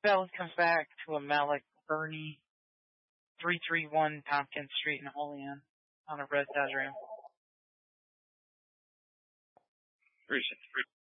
Valid comes back to a Malik Bernie, 331 Tompkins Street in Olean on a red Dodge Ram. Appreciate it.